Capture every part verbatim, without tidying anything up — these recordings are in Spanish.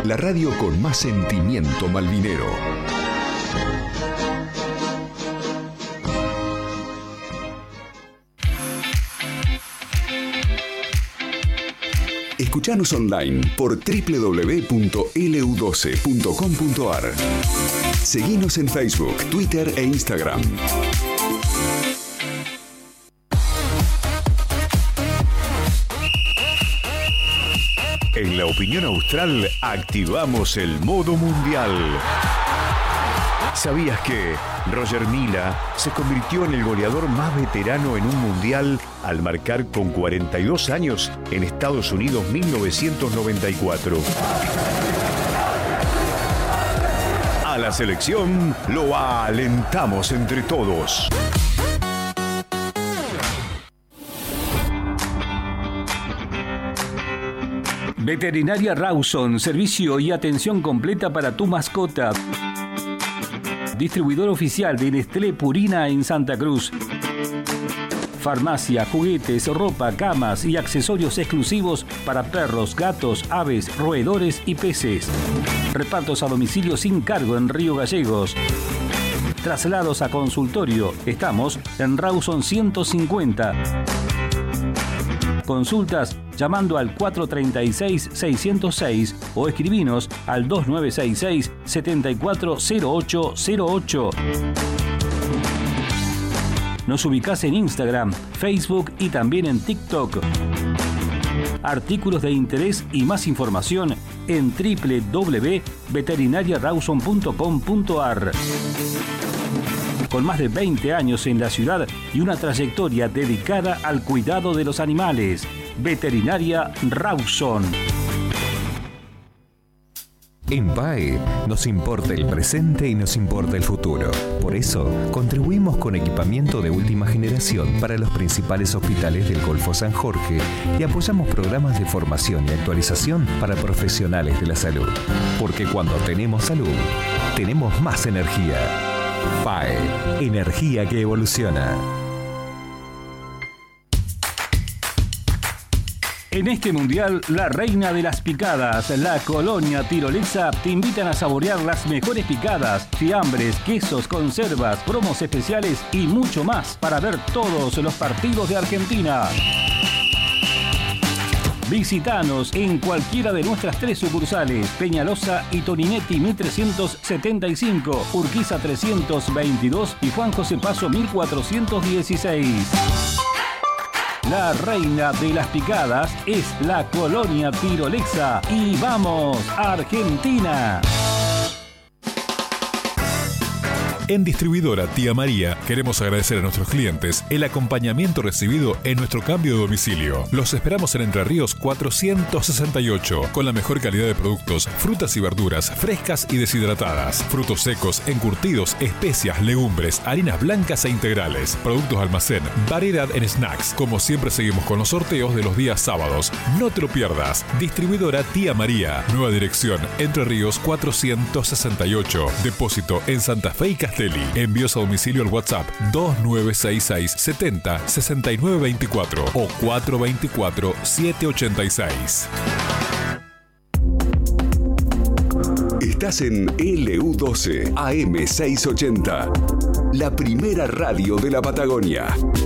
la radio con más sentimiento malvinero. Escuchanos online por doble u doble u doble u punto ele u doce punto com punto a r. Seguinos en Facebook, Twitter e Instagram. En la opinión austral activamos el modo mundial. ¿Sabías que Roger Milla se convirtió en el goleador más veterano en un mundial al marcar con cuarenta y dos años en Estados Unidos mil novecientos noventa y cuatro? A la selección lo alentamos entre todos. Veterinaria Rawson, servicio y atención completa para tu mascota. Distribuidor oficial de Nestlé Purina en Santa Cruz. Farmacia, juguetes, ropa, camas y accesorios exclusivos para perros, gatos, aves, roedores y peces. Repartos a domicilio sin cargo en Río Gallegos. Traslados a consultorio. Estamos en Rawson ciento cincuenta. Consultas llamando al cuatro tres seis, seis cero seis o escribinos al dos nueve seis seis, siete cuatro cero ocho cero ocho. Nos ubicás en Instagram, Facebook y también en TikTok. Artículos de interés y más información en doble u doble u doble u punto veterinaria rawson punto com punto a r. Con más de veinte años en la ciudad y una trayectoria dedicada al cuidado de los animales. Veterinaria Rawson. En P A E nos importa el presente y nos importa el futuro. Por eso, contribuimos con equipamiento de última generación para los principales hospitales del Golfo San Jorge y apoyamos programas de formación y actualización para profesionales de la salud. Porque cuando tenemos salud, tenemos más energía. P A E, energía que evoluciona. En este mundial, la reina de las picadas, la colonia tirolesa, te invitan a saborear las mejores picadas, fiambres, quesos, conservas, promos especiales y mucho más para ver todos los partidos de Argentina. Visítanos en cualquiera de nuestras tres sucursales: Peñalosa y Toninetti mil trescientos setenta y cinco, Urquiza trescientos veintidós y Juan José Paso mil cuatrocientos dieciséis. La reina de las picadas es la colonia tirolesa. ¡Y vamos, Argentina! En Distribuidora Tía María queremos agradecer a nuestros clientes el acompañamiento recibido en nuestro cambio de domicilio. Los esperamos en Entre Ríos cuatrocientos sesenta y ocho, con la mejor calidad de productos, frutas y verduras frescas y deshidratadas, frutos secos, encurtidos, especias, legumbres, harinas blancas e integrales, productos almacén, variedad en snacks. Como siempre seguimos con los sorteos de los días sábados. No te lo pierdas. Distribuidora Tía María. Nueva dirección, Entre Ríos cuatrocientos sesenta y ocho. Depósito en Santa Fe y Castelli. Envíos a domicilio al WhatsApp dos nueve seis seis, setenta, sesenta y nueve veinticuatro o cuatro veinticuatro, siete ochenta y seis. Estás en L U doce A M seiscientos ochenta, la primera radio de la Patagonia.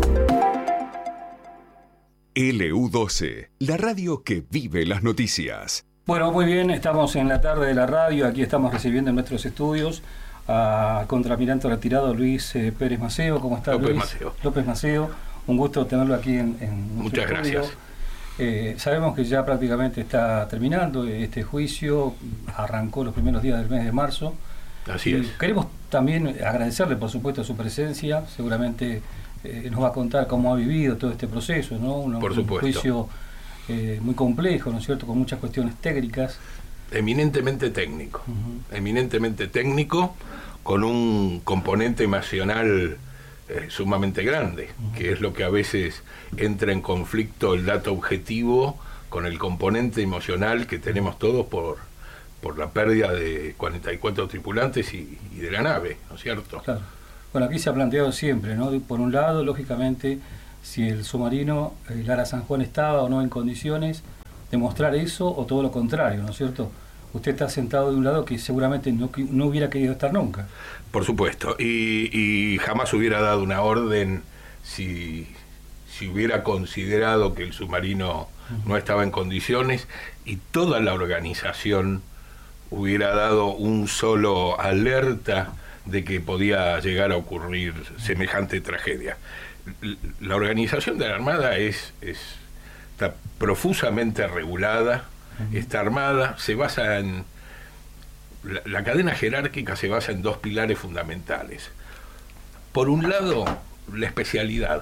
L U doce, la radio que vive las noticias. Bueno, muy bien, estamos en la tarde de la radio. Aquí estamos recibiendo en nuestros estudios a contraalmirante retirado Luis eh, Pérez Maceo. ¿Cómo está, López Luis? Maceo. López Maceo, un gusto tenerlo aquí en, en Muchas estudio. gracias. Eh, sabemos que ya prácticamente está terminando este juicio, arrancó los primeros días del mes de marzo. Así y es. Queremos también agradecerle, por supuesto, su presencia. Seguramente eh, nos va a contar cómo ha vivido todo este proceso, ¿no? Un, por un juicio eh, muy complejo, ¿no es cierto?, con muchas cuestiones técnicas. Eminentemente técnico, Uh-huh. eminentemente técnico, con un componente emocional eh, sumamente grande, uh-huh. que es lo que a veces entra en conflicto el dato objetivo con el componente emocional que tenemos todos por, por la pérdida de cuarenta y cuatro tripulantes y, y de la nave, ¿no es cierto? Claro. Bueno, aquí se ha planteado siempre, ¿no? Por un lado, lógicamente, si el submarino el Lara San Juan estaba o no en condiciones de mostrar eso, o todo lo contrario, ¿no es cierto? usted está sentado de un lado que seguramente no, no hubiera querido estar nunca. Por supuesto, y, y jamás hubiera dado una orden si, si hubiera considerado que el submarino uh-huh. no estaba en condiciones, y toda la organización hubiera dado un solo alerta de que podía llegar a ocurrir semejante tragedia. La organización de la Armada es, es está profusamente regulada, uh-huh. está armada, se basa en... La, la cadena jerárquica se basa en dos pilares fundamentales. Por un lado, la especialidad,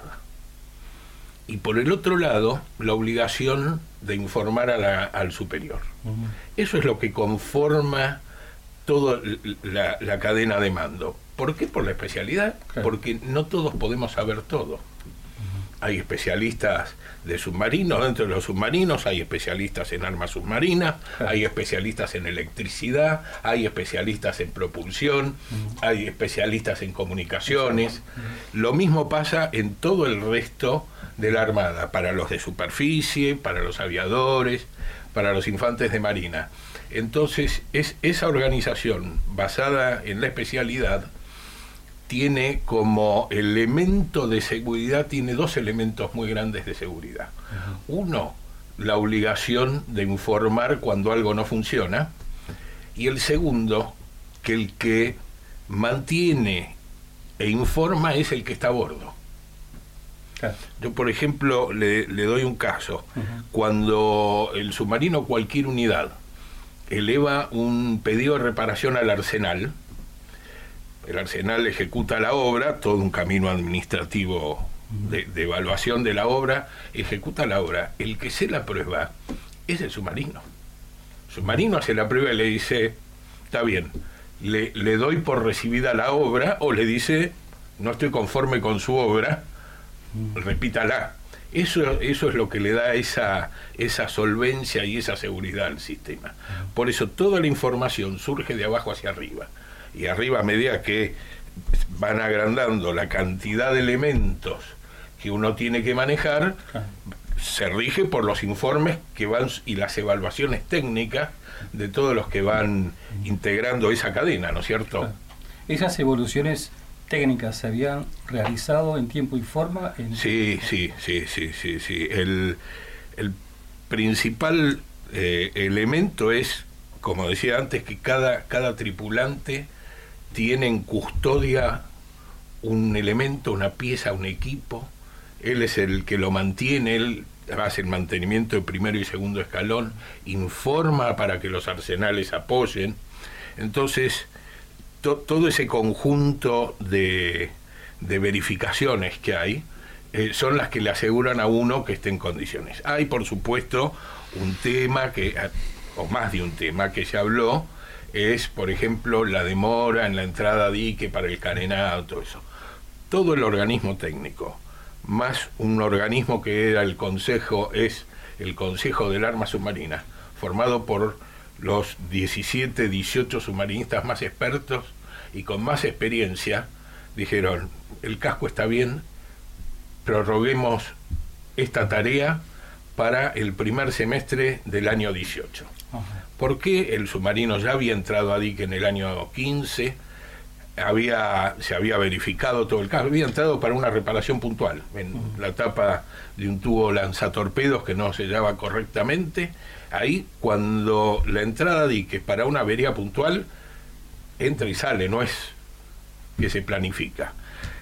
y por el otro lado, la obligación de informar a la, al superior. Uh-huh. Eso es lo que conforma toda la, la cadena de mando. ¿Por qué? Por la especialidad. Claro. Porque no todos podemos saber todo. Uh-huh. Hay especialistas de submarinos, dentro de los submarinos hay especialistas en armas submarinas, claro. hay especialistas en electricidad, hay especialistas en propulsión, uh-huh. hay especialistas en comunicaciones. Uh-huh. Lo mismo pasa en todo el resto de la Armada, para los de superficie, para los aviadores, para los infantes de marina. Entonces, es esa organización basada en la especialidad tiene como elemento de seguridad, tiene dos elementos muy grandes de seguridad. Uh-huh. Uno, la obligación de informar cuando algo no funciona, y el segundo, que el que mantiene e informa es el que está a bordo. Claro. Yo, por ejemplo, le, le doy un caso. Uh-huh. Cuando el submarino, cualquier unidad, eleva un pedido de reparación al arsenal, el arsenal ejecuta la obra, todo un camino administrativo de, de evaluación de la obra, ejecuta la obra. El que hace la prueba es el submarino. El submarino hace la prueba y le dice, está bien, le, le doy por recibida la obra, o le dice, no estoy conforme con su obra, repítala. Eso, eso es lo que le da esa, esa solvencia y esa seguridad al sistema. Por eso toda la información surge de abajo hacia arriba. Y arriba, a medida que van agrandando la cantidad de elementos que uno tiene que manejar, se rige por los informes que van y las evaluaciones técnicas de todos los que van integrando esa cadena, ¿no es cierto? Esas evoluciones técnicas se habían realizado en tiempo y forma. En... Sí, sí, sí, sí, sí, sí. El, el principal eh, elemento es, como decía antes, que cada, cada tripulante tiene en custodia un elemento, una pieza, un equipo. Él es el que lo mantiene, él hace el mantenimiento de primero y segundo escalón, informa para que los arsenales apoyen. Entonces, to, todo ese conjunto de, de verificaciones que hay eh, son las que le aseguran a uno que esté en condiciones. Hay, por supuesto, un tema, que o más de un tema que se habló, es, por ejemplo, la demora en la entrada a dique para el carenado, todo eso. Todo el organismo técnico, más un organismo que era el Consejo, es el Consejo del Arma Submarina, formado por los diecisiete, dieciocho submarinistas más expertos y con más experiencia, dijeron, el casco está bien, prorroguemos esta tarea para el primer semestre del año dieciocho. Uh-huh. Porque el submarino ya había entrado a dique en el año quince, había, se había verificado todo el caso, había entrado para una reparación puntual, en uh-huh. la tapa de un tubo lanzatorpedos que no sellaba correctamente. Ahí, cuando la entrada a dique para una avería puntual, entra y sale, no es que se planifica.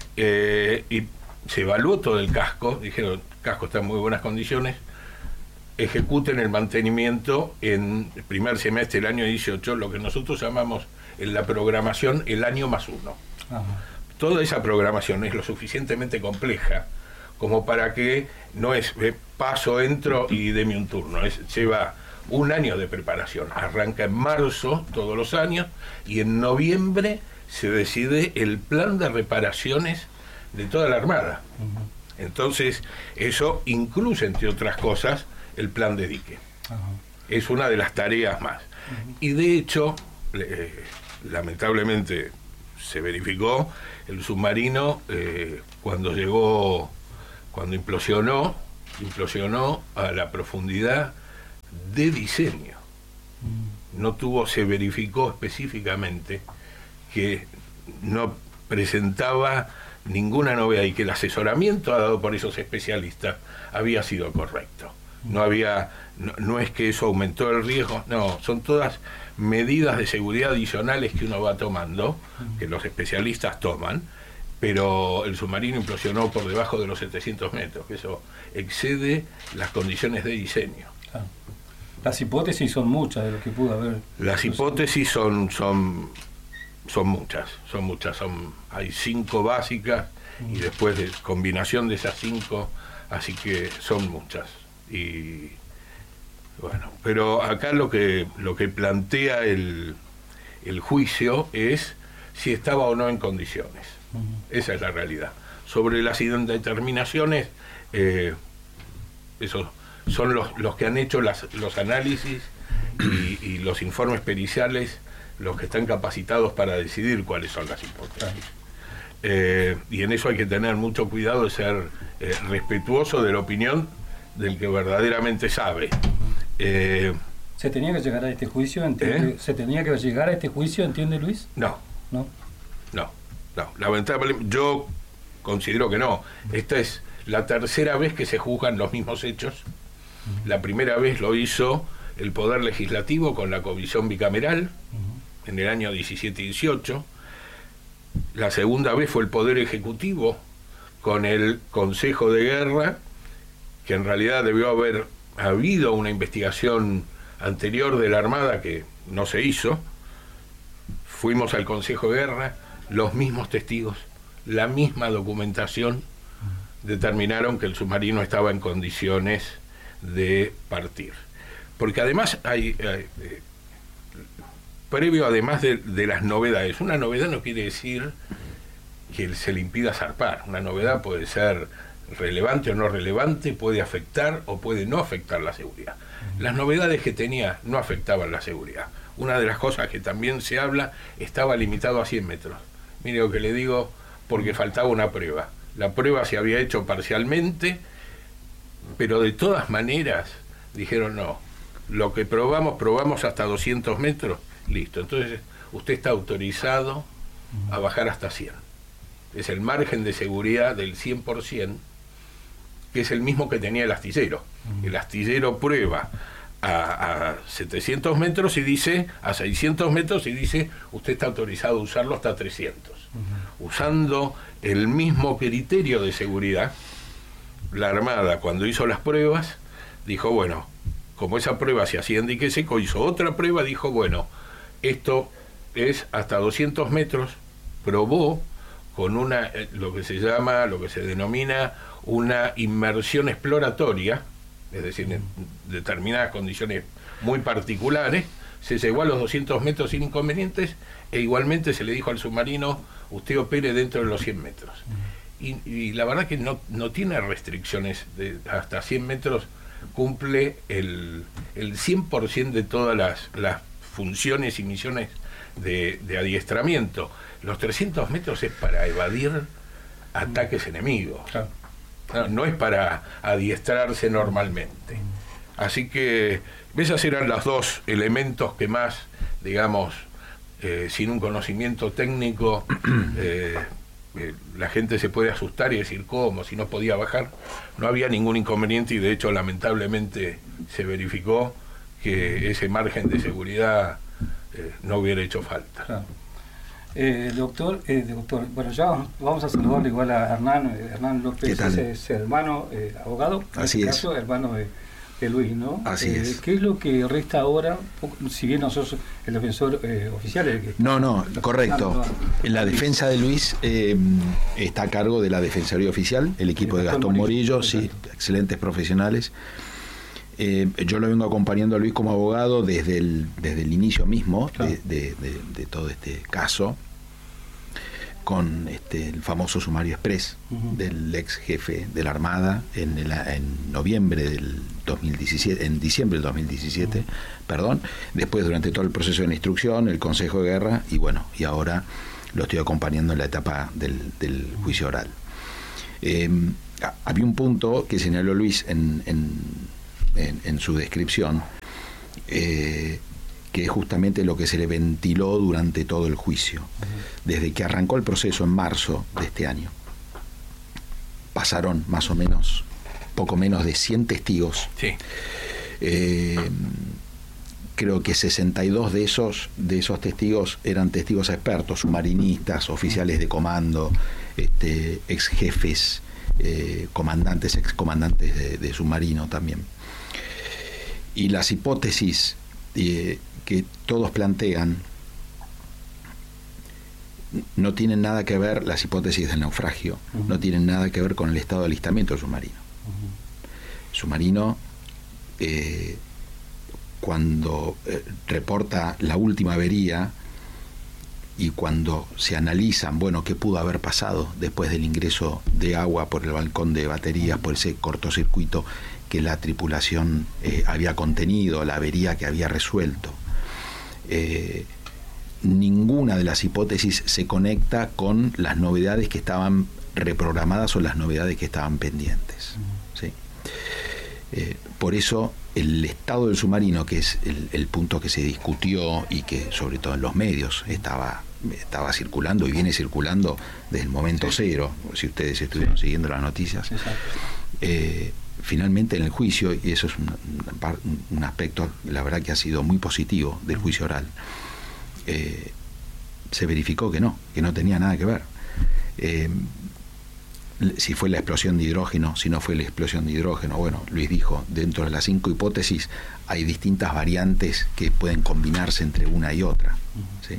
Eh, y se evaluó todo el casco, dijeron, el casco está en muy buenas condiciones, ejecuten el mantenimiento en el primer semestre del año dieciocho, lo que nosotros llamamos en la programación el año más uno. Ajá. Toda esa programación es lo suficientemente compleja como para que no es eh, paso, entro y deme un turno, es, lleva un año de preparación, arranca en marzo todos los años y en noviembre se decide el plan de reparaciones de toda la Armada. Uh-huh. Entonces eso incluye, entre otras cosas, el plan de dique. Uh-huh. Es una de las tareas más. Uh-huh. Y de hecho, eh, lamentablemente se verificó, el submarino eh, cuando llegó, cuando implosionó, implosionó a la profundidad de diseño. Uh-huh. no tuvo, se verificó específicamente que no presentaba ninguna novedad y que el asesoramiento dado por esos especialistas había sido correcto. No había, no, no es que eso aumentó el riesgo, no, son todas medidas de seguridad adicionales que uno va tomando, que los especialistas toman, pero el submarino implosionó por debajo de los setecientos metros, que eso excede las condiciones de diseño. Ah. Las hipótesis son muchas de lo que pudo haber. Las hipótesis son son son muchas, son muchas, son hay cinco básicas y después de combinación de esas cinco, así que son muchas. Y bueno, pero acá lo que lo que plantea el el juicio es si estaba o no en condiciones. Uh-huh. Esa es la realidad. Sobre las indeterminaciones, eh, esos son los, los que han hecho las, los análisis y, y los informes periciales los que están capacitados para decidir cuáles son las hipótesis. Eh, y en eso hay que tener mucho cuidado de ser eh, respetuoso de la opinión del que verdaderamente sabe. Eh, ¿Se tenía que llegar a este juicio? ¿Entiende? ¿Eh? ¿Se tenía que llegar a este juicio, entiende Luis? No. No. No, no. Lamentablemente, yo considero que no. Esta es la tercera vez que se juzgan los mismos hechos. Uh-huh. La primera vez lo hizo el Poder Legislativo con la comisión bicameral, uh-huh, en el año diecisiete y dieciocho. La segunda vez fue el Poder Ejecutivo con el Consejo de Guerra, que en realidad debió haber habido una investigación anterior de la Armada que no se hizo. Fuimos al Consejo de Guerra, los mismos testigos, la misma documentación, determinaron que el submarino estaba en condiciones de partir. Porque además hay, eh, eh, previo además de, de las novedades, una novedad no quiere decir que se le impida zarpar. Una novedad puede ser relevante o no relevante, puede afectar o puede no afectar la seguridad. Las novedades que tenía no afectaban la seguridad. Una de las cosas que también se habla, estaba limitado a cien metros. Mire lo que le digo, porque faltaba una prueba. La prueba se había hecho parcialmente, pero de todas maneras dijeron no, lo que probamos, probamos hasta doscientos metros, listo. Entonces usted está autorizado a bajar hasta cien. Es el margen de seguridad del cien por ciento, que es el mismo que tenía el astillero. El astillero prueba a, a setecientos metros y dice, a seiscientos metros y dice, usted está autorizado a usarlo hasta trescientos. Uh-huh. Usando el mismo criterio de seguridad, la Armada, cuando hizo las pruebas, dijo, bueno, como esa prueba se hacía en dique seco, hizo otra prueba, dijo, bueno, esto es hasta doscientos metros, probó con una, lo que se llama, lo que se denomina una inmersión exploratoria, es decir, en determinadas condiciones muy particulares, se llegó a los doscientos metros sin inconvenientes, e igualmente se le dijo al submarino, usted opere dentro de los cien metros. Y, y la verdad que no, no tiene restricciones, de hasta cien metros cumple el, el cien por ciento de todas las, las funciones y misiones de, de adiestramiento. Los trescientos metros es para evadir ataques enemigos. Claro. No, no es para adiestrarse normalmente. Así que esos eran los dos elementos que más, digamos, eh, sin un conocimiento técnico, eh, eh, la gente se puede asustar y decir, ¿cómo? Si no podía bajar. No había ningún inconveniente y de hecho lamentablemente se verificó que ese margen de seguridad eh, no hubiera hecho falta. Claro. Eh, doctor, eh, doctor, bueno, ya vamos a saludarle igual a Hernán, eh, Hernán López, es, es hermano, eh, abogado, en Así este es. caso, hermano de, de Luis, ¿no? Así eh, es. ¿Qué es lo que resta ahora, si bien nosotros, el defensor eh, oficial? El que, no, no, correcto. No, no, la defensa de Luis eh, está a cargo de la Defensoría Oficial, el equipo el de Gastón Morillo, Morillo sí, excelentes profesionales. Eh, yo lo vengo acompañando a Luis como abogado desde el, desde el inicio mismo, claro, de, de, de, de todo este caso, con este, el famoso sumario express, uh-huh, del ex jefe de la Armada en, el, en noviembre del dos mil diecisiete, en diciembre del dos mil diecisiete, uh-huh, perdón, después durante todo el proceso de la instrucción, el Consejo de Guerra, y bueno, y ahora lo estoy acompañando en la etapa del, del juicio oral. Eh, había un punto que señaló Luis en, en En, en su descripción, eh, que que es justamente lo que se le ventiló durante todo el juicio. Desde que arrancó el proceso en marzo de este año, pasaron más o menos, poco menos de cien testigos. Sí. Eh, creo que sesenta y dos de esos, de esos testigos eran testigos expertos, submarinistas, oficiales de comando, este, ex jefes, eh, comandantes, ex comandantes de, de submarino también. Y las hipótesis eh, que todos plantean no tienen nada que ver, las hipótesis del naufragio, uh-huh. no tienen nada que ver con el estado de alistamiento del submarino. Uh-huh. El submarino, eh, cuando eh, reporta la última avería y cuando se analizan, bueno, qué pudo haber pasado después del ingreso de agua por el balcón de baterías, por ese cortocircuito que la tripulación eh, había contenido, la avería que había resuelto. Eh, ninguna de las hipótesis se conecta con las novedades que estaban reprogramadas o las novedades que estaban pendientes. ¿Sí? Eh, por eso el estado del submarino, que es el, el punto que se discutió y que sobre todo en los medios estaba, estaba circulando y viene circulando desde el momento sí. cero, si ustedes estuvieron sí. siguiendo las noticias, eh, finalmente en el juicio, y eso es un, un aspecto, la verdad que ha sido muy positivo del juicio oral, eh, se verificó que no, que no tenía nada que ver. Eh, si fue la explosión de hidrógeno, si no fue la explosión de hidrógeno, bueno, Luis dijo, dentro de las cinco hipótesis hay distintas variantes que pueden combinarse entre una y otra. ¿Sí?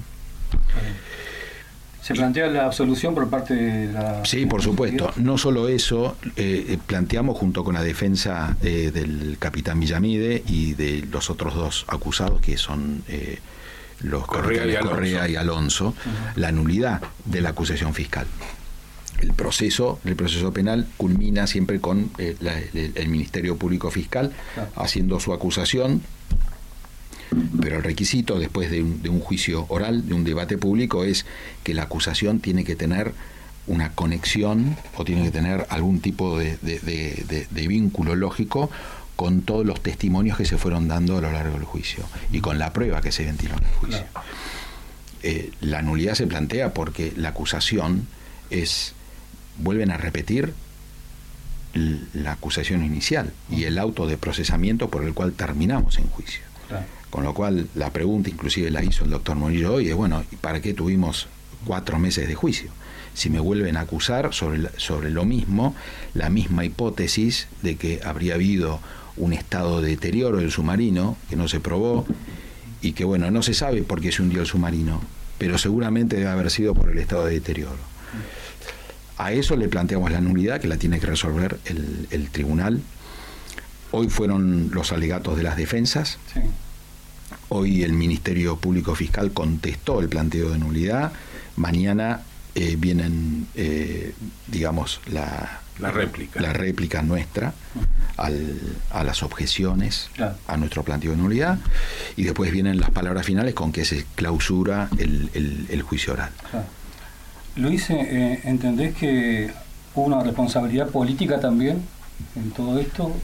¿Se plantea la absolución por parte de la...? Sí, por supuesto. No solo eso, eh, planteamos junto con la defensa eh, del capitán Villamide y de los otros dos acusados, que son eh, los Correa y Alonso, Correa y Alonso uh-huh. la nulidad de la acusación fiscal. El proceso, el proceso penal culmina siempre con eh, la, el, el Ministerio Público Fiscal claro. haciendo su acusación, pero el requisito después de un, de un juicio oral, de un debate público, es que la acusación tiene que tener una conexión o tiene que tener algún tipo de, de, de, de, de vínculo lógico con todos los testimonios que se fueron dando a lo largo del juicio y con la prueba que se ventiló en el juicio. Claro. Eh, la nulidad se plantea porque la acusación es, vuelven a repetir l- la acusación inicial y el auto de procesamiento por el cual terminamos en juicio. Claro. Con lo cual la pregunta inclusive la hizo el doctor Morillo hoy, es bueno, ¿y para qué tuvimos cuatro meses de juicio? Si me vuelven a acusar sobre, sobre lo mismo, la misma hipótesis de que habría habido un estado de deterioro del submarino que no se probó y que bueno, no se sabe por qué se hundió el submarino, pero seguramente debe haber sido por el estado de deterioro. A eso le planteamos la nulidad que la tiene que resolver el, el tribunal. Hoy fueron los alegatos de las defensas. Sí. Hoy el Ministerio Público Fiscal contestó el planteo de nulidad. Mañana eh, vienen, eh, digamos, la, la réplica la réplica nuestra al, a las objeciones claro. a nuestro planteo de nulidad. Y después vienen las palabras finales con que se clausura el, el, el juicio oral. Claro. Luis, eh, ¿entendés que hubo una responsabilidad política también en todo esto?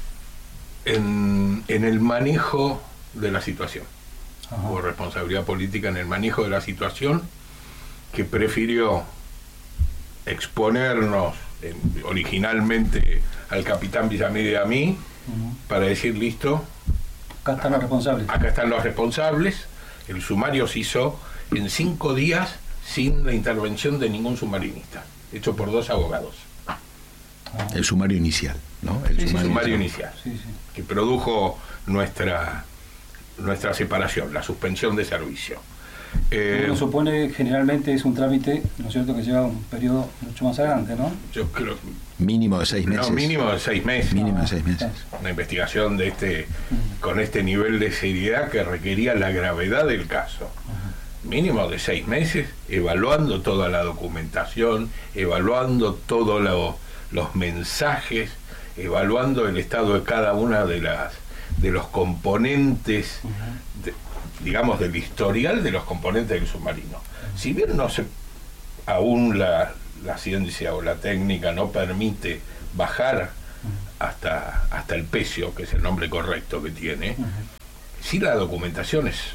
En, en el manejo de la situación. Ajá. Hubo responsabilidad política en el manejo de la situación, que prefirió exponernos en, originalmente al capitán Villamide y a mí, uh-huh. para decir, listo, acá están los responsables. Acá están los responsables. El sumario se hizo en cinco días sin la intervención de ningún submarinista, hecho por dos abogados. El sumario inicial, ¿no? El sí, sumario, sí, sumario inicial, sí, sí. que produjo nuestra nuestra separación, la suspensión de servicio. Eh, Uno supone generalmente es un trámite, ¿no es cierto?, que lleva un periodo mucho más adelante, ¿no? Yo creo mínimo de seis meses. No, mínimo de seis meses. Mínimo de seis meses. Una investigación de este uh-huh. con este nivel de seriedad que requería la gravedad del caso. Uh-huh. Mínimo de seis meses, evaluando toda la documentación, evaluando todos lo, los mensajes, evaluando el estado de cada una de las de los componentes, uh-huh. de, digamos, del historial de los componentes del submarino. Uh-huh. Si bien no se, aún la, la ciencia o la técnica no permite bajar uh-huh. hasta, hasta el pecio, que es el nombre correcto que tiene, uh-huh. sí la documentación es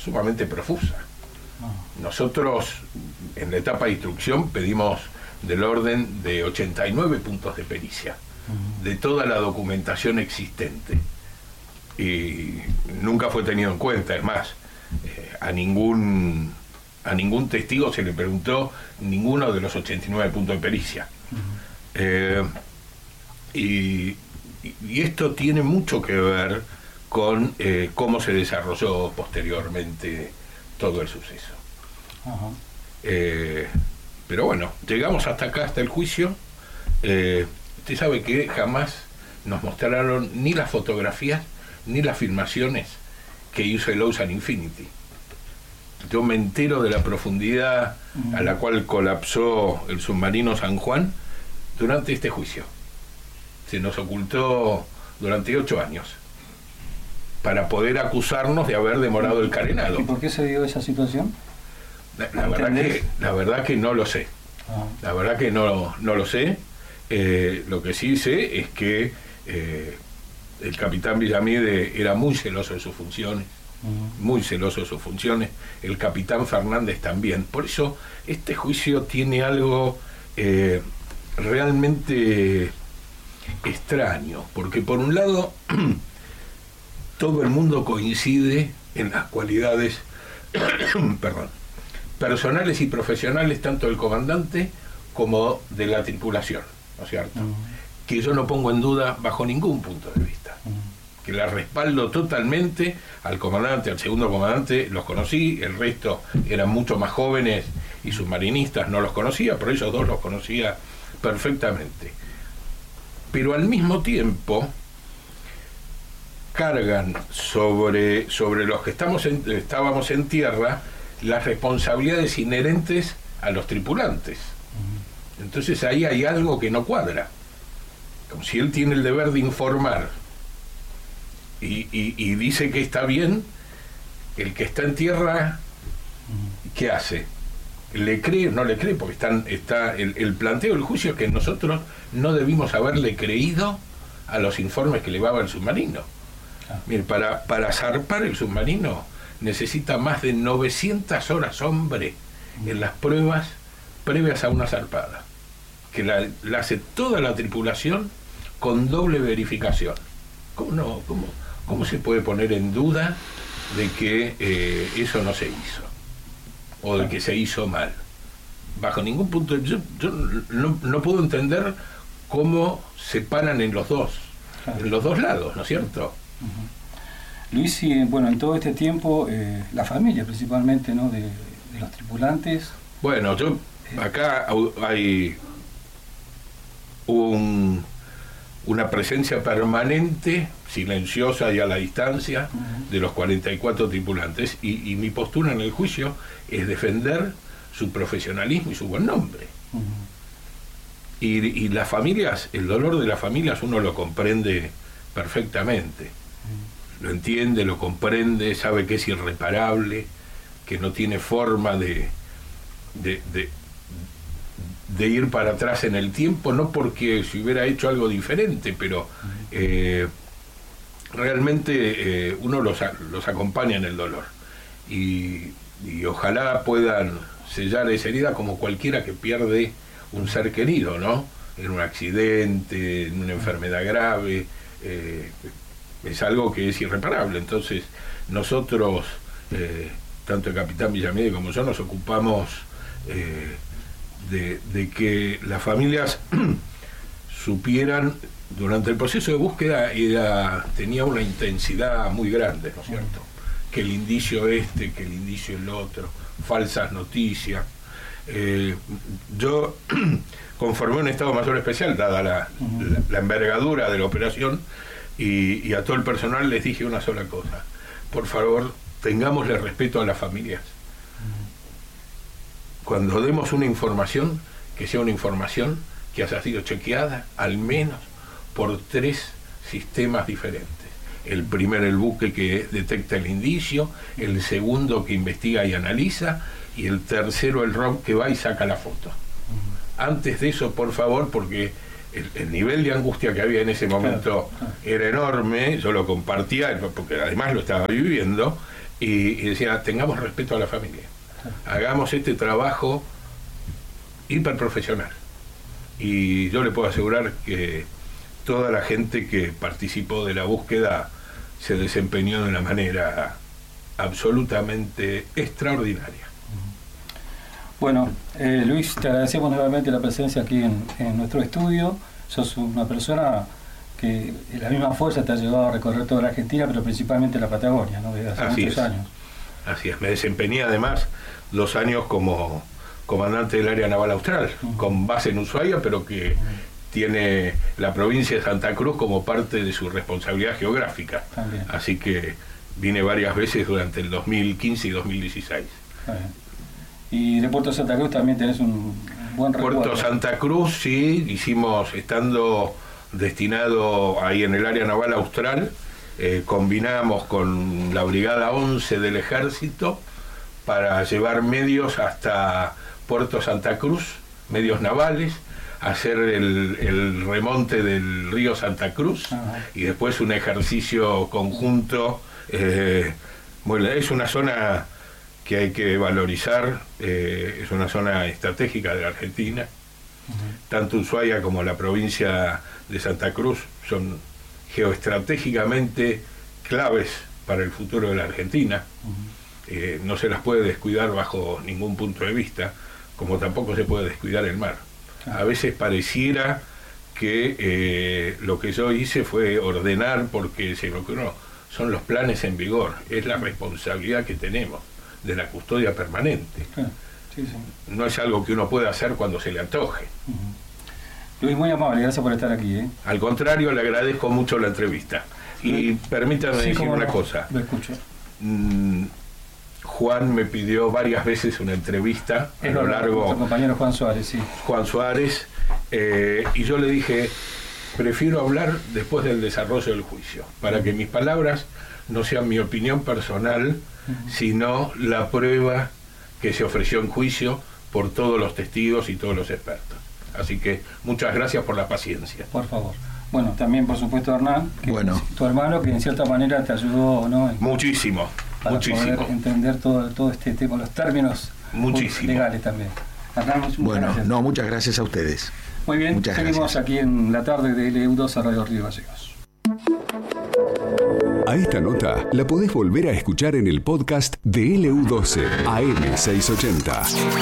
sumamente profusa. Nosotros, en la etapa de instrucción, pedimos del orden de ochenta y nueve puntos de pericia, de toda la documentación existente. Y nunca fue tenido en cuenta, es más, eh, a ningún a ningún testigo se le preguntó ninguno de los ochenta y nueve puntos de pericia. Eh, y, y esto tiene mucho que ver con eh, cómo se desarrolló posteriormente todo el suceso. Uh-huh. Eh, pero bueno, llegamos hasta acá, hasta el juicio. Eh, usted sabe que jamás nos mostraron ni las fotografías ni las filmaciones que hizo el Ocean Infinity. Yo me entero de la profundidad uh-huh. a la cual colapsó el submarino San Juan durante este juicio. Se nos ocultó durante ocho años para poder acusarnos de haber demorado el carenado. ¿Y por qué se dio esa situación? La, la, verdad, que, la verdad que no lo sé. Ah. La verdad que no, no lo sé. Eh, lo que sí sé es que eh, el capitán Villamide era muy celoso de sus funciones, uh-huh. muy celoso de sus funciones. El capitán Fernández también. Por eso este juicio tiene algo eh, realmente extraño, porque por un lado todo el mundo coincide en las cualidades perdón, personales y profesionales tanto del comandante como de la tripulación, ¿no es cierto? Uh-huh. Que yo no pongo en duda bajo ningún punto de vista. Uh-huh. Que la respaldo totalmente al comandante, al segundo comandante, los conocí, el resto eran mucho más jóvenes y submarinistas, no los conocía, pero ellos dos los conocía perfectamente. Pero al mismo tiempo cargan sobre, sobre los que estamos en, estábamos en tierra las responsabilidades inherentes a los tripulantes. Entonces ahí hay algo que no cuadra. Como si él tiene el deber de informar y, y, y dice que está bien, el que está en tierra, ¿qué hace? ¿Le cree o no le cree? Porque están, está el, el planteo del juicio es que nosotros no debimos haberle creído a los informes que llevaba el submarino. Ah. Mire, para, para zarpar el submarino necesita más de novecientas horas hombre en las pruebas previas a una zarpada, que la, la hace toda la tripulación con doble verificación. ¿Cómo, no, cómo, cómo se puede poner en duda de que eh, eso no se hizo? O de que se hizo mal. Bajo ningún punto de vista, yo, yo no, no puedo entender cómo se paran en los dos, claro. en los dos lados, ¿no es cierto? Uh-huh. Luis, y bueno, en todo este tiempo, eh, la familia principalmente, ¿no? De, de los tripulantes. Bueno, yo acá hay un, una presencia permanente, silenciosa y a la distancia, uh-huh. de los cuarenta y cuatro tripulantes, y, y mi postura en el juicio es defender su profesionalismo y su buen nombre. Uh-huh. Y, y las familias, el dolor de las familias uno lo comprende perfectamente. Uh-huh. Lo entiende, lo comprende, sabe que es irreparable, que no tiene forma de, de, de, de ir para atrás en el tiempo, no porque se hubiera hecho algo diferente, pero uh-huh. eh, realmente eh, uno los, los acompaña en el dolor. Y y ojalá puedan sellar esa herida como cualquiera que pierde un ser querido, ¿no? En un accidente, en una enfermedad grave, eh, es algo que es irreparable. Entonces nosotros, eh, tanto el capitán Villamide como yo, nos ocupamos eh, de, de que las familias supieran, durante el proceso de búsqueda era, tenía una intensidad muy grande, ¿no es cierto? Que el indicio este, que el indicio el otro, falsas noticias. Eh, yo conformé un Estado Mayor Especial, dada la, uh-huh. la, la envergadura de la operación, y, y a todo el personal les dije una sola cosa: por favor, tengámosle respeto a las familias. Uh-huh. Cuando demos una información, que sea una información que haya sido chequeada al menos por tres sistemas diferentes. El primero, el buque que detecta el indicio, el segundo que investiga y analiza, y el tercero, el R O M que va y saca la foto. Uh-huh. Antes de eso, por favor, porque el, el nivel de angustia que había en ese momento, claro, claro. era enorme, yo lo compartía, porque además lo estaba viviendo, y, y decía, tengamos respeto a la familia, hagamos este trabajo hiperprofesional. Y yo le puedo asegurar que toda la gente que participó de la búsqueda se desempeñó de una manera absolutamente extraordinaria. Bueno, eh, Luis, te agradecemos nuevamente la presencia aquí en, en nuestro estudio. Sos una persona que la misma fuerza te ha llevado a recorrer toda la Argentina, pero principalmente la Patagonia, ¿no? Desde hace Así muchos es. años. Así es, me desempeñé además dos años como comandante del área naval austral, uh-huh. con base en Ushuaia, pero que uh-huh. tiene la provincia de Santa Cruz como parte de su responsabilidad geográfica. También. Así que vine varias veces durante el dos mil quince y dos mil dieciséis. También. Y de Puerto Santa Cruz también tenés un buen recuerdo. Puerto Santa Cruz, sí, hicimos, estando destinado ahí en el área naval austral, eh, combinamos con la Brigada once del Ejército para llevar medios hasta Puerto Santa Cruz, medios navales, hacer el, el remonte del río Santa Cruz. Ajá. Y después un ejercicio conjunto. Eh, bueno, es una zona que hay que valorizar, eh, es una zona estratégica de la Argentina. Uh-huh. Tanto Ushuaia como la provincia de Santa Cruz son geoestratégicamente claves para el futuro de la Argentina. Uh-huh. Eh, no se las puede descuidar bajo ningún punto de vista, como tampoco se puede descuidar el mar. Uh-huh. A veces pareciera que eh, lo que yo hice fue ordenar porque se me ocurrió, son los planes en vigor, es la responsabilidad que tenemos de la custodia permanente. Sí, sí. No es algo que uno pueda hacer cuando se le antoje. Uh-huh. Luis, muy amable, gracias por estar aquí. ¿eh? Al contrario, le agradezco mucho la entrevista. Y sí. permítame sí, decir una no. cosa. Lo escucho. Mm, Juan me pidió varias veces una entrevista es a lo largo... Nuestro compañero Juan Suárez, sí. Juan Suárez, eh, y yo le dije, prefiero hablar después del desarrollo del juicio, para uh-huh. que mis palabras no sean mi opinión personal, uh-huh. sino la prueba que se ofreció en juicio por todos los testigos y todos los expertos. Así que muchas gracias por la paciencia. Por favor. Bueno, también por supuesto Hernán, que bueno. tu hermano, que en cierta manera te ayudó, ¿no? En, muchísimo, para muchísimo. Poder entender todo, todo este tema, los términos muchísimo. legales también. Hernán, muchas bueno, gracias. no, muchas gracias a ustedes. Muy bien, muchas seguimos gracias. aquí en la tarde de L U dos a Radio Río Gallegos. A esta nota la podés volver a escuchar en el podcast de L U doce A M seiscientos ochenta.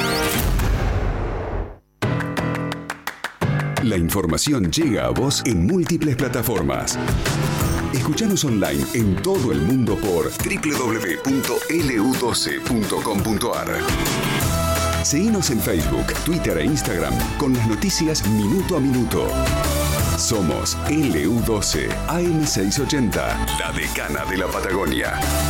La información llega a vos en múltiples plataformas. Escuchanos online en todo el mundo por doble u doble u doble u punto L U doce punto com punto A R. Seguinos en Facebook, Twitter e Instagram con las noticias minuto a minuto. Somos L U doce A M seiscientos ochenta, la decana de la Patagonia.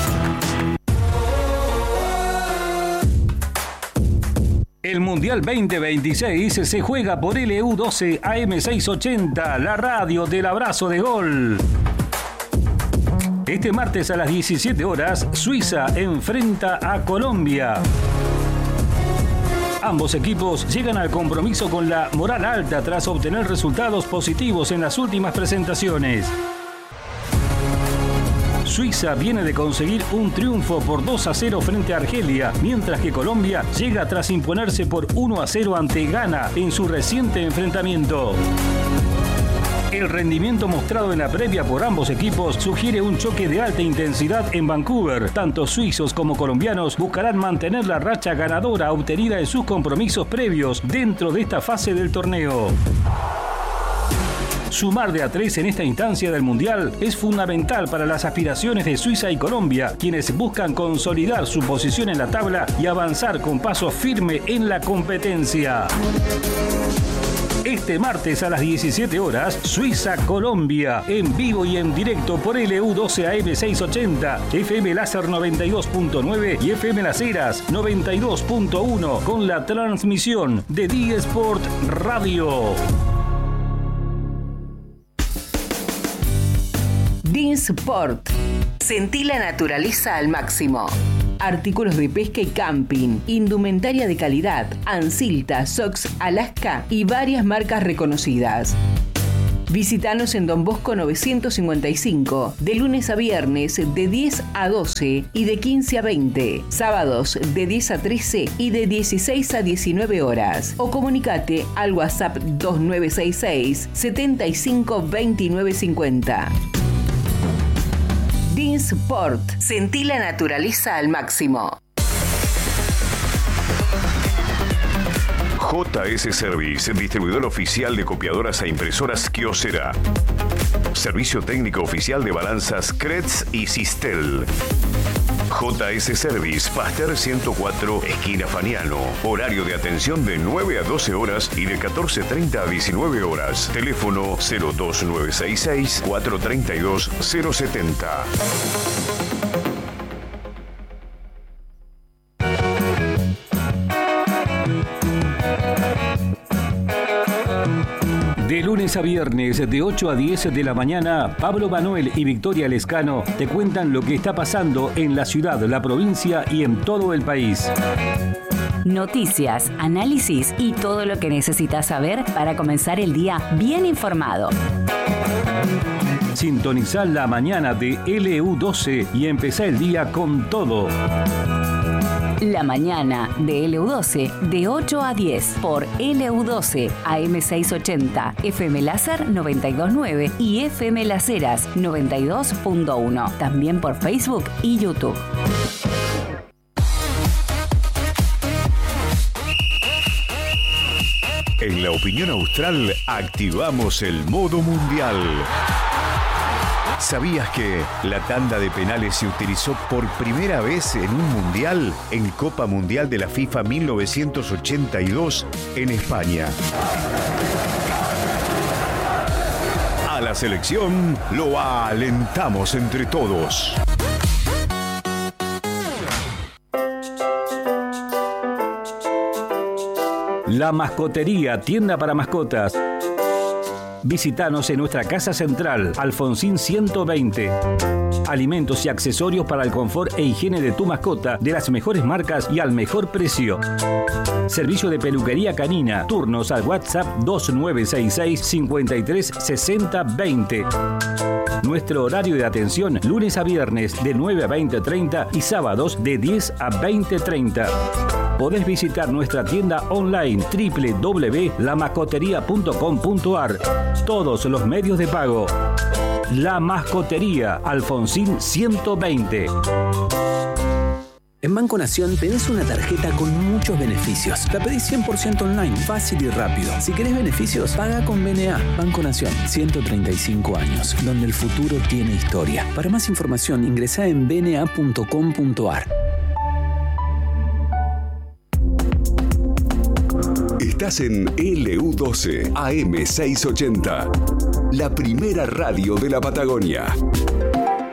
El Mundial veinte veintiséis se juega por L U doce A M seiscientos ochenta, la radio del abrazo de gol. Este martes a las diecisiete horas, Suiza enfrenta a Colombia. Ambos equipos llegan al compromiso con la moral alta tras obtener resultados positivos en las últimas presentaciones. Suiza viene de conseguir un triunfo por dos a cero frente a Argelia, mientras que Colombia llega tras imponerse por uno a cero ante Ghana en su reciente enfrentamiento. El rendimiento mostrado en la previa por ambos equipos sugiere un choque de alta intensidad en Vancouver. Tanto suizos como colombianos buscarán mantener la racha ganadora obtenida en sus compromisos previos dentro de esta fase del torneo. Sumar de a tres en esta instancia del Mundial es fundamental para las aspiraciones de Suiza y Colombia, quienes buscan consolidar su posición en la tabla y avanzar con paso firme en la competencia. Este martes a las diecisiete horas, Suiza-Colombia, en vivo y en directo por L U doce A M seiscientos ochenta, F M Láser noventa y dos punto nueve y F M Las Heras noventa y dos punto uno, con la transmisión de D-Sport Radio. D-Sport. Sentí la naturaleza al máximo. Artículos de pesca y camping, indumentaria de calidad, Ansilta, Sox, Alaska y varias marcas reconocidas. Visítanos en Don Bosco novecientos cincuenta y cinco, de lunes a viernes de diez a doce y de quince a veinte, sábados de diez a trece y de dieciséis a diecinueve horas. O comunicate al WhatsApp dos nueve seis seis, setenta y cinco, veintinueve cincuenta. Dinsport. Sentí la naturaleza al máximo. J S Service, distribuidor oficial de copiadoras e impresoras Kyocera. Servicio técnico oficial de balanzas Kretz y Sistel. J S Service, Pasteur ciento cuatro, esquina Faniano. Horario de atención de nueve a doce horas y de catorce treinta a diecinueve horas. Teléfono cero dos nueve seis seis, cuatro tres dos, cero siete cero. De lunes a viernes, de ocho a diez de la mañana, Pablo Manuel y Victoria Lescano te cuentan lo que está pasando en la ciudad, la provincia y en todo el país. Noticias, análisis y todo lo que necesitas saber para comenzar el día bien informado. Sintonizá la mañana de L U doce y empezá el día con todo. La mañana de L U doce de ocho a diez por L U doce A M seiscientos ochenta, F M Láser noventa y dos punto nueve y F M Las Heras noventa y dos punto uno. También por Facebook y YouTube. En la opinión austral activamos el modo mundial. ¿Sabías que la tanda de penales se utilizó por primera vez en un mundial en Copa Mundial de la FIFA mil novecientos ochenta y dos en España? A la selección lo alentamos entre todos. La Mascotería, tienda para mascotas. Visítanos en nuestra casa central, Alfonsín ciento veinte. Alimentos y accesorios para el confort e higiene de tu mascota, de las mejores marcas y al mejor precio. Servicio de peluquería canina. Turnos al WhatsApp dos nueve seis seis, cincuenta y tres, sesenta, veinte. Nuestro horario de atención, lunes a viernes de nueve a veinte treinta y sábados de diez a veinte treinta. Podés visitar nuestra tienda online doble u doble u doble u punto la mascotería punto com punto a r. Todos los medios de pago. La Mascotería, Alfonsín ciento veinte. En Banco Nación tenés una tarjeta con muchos beneficios. La pedís cien por ciento online, fácil y rápido. Si querés beneficios, paga con B N A. Banco Nación, ciento treinta y cinco años, donde el futuro tiene historia. Para más información, ingresá en b n a punto com punto a r. Estás en L U doce A M seiscientos ochenta, la primera radio de la Patagonia.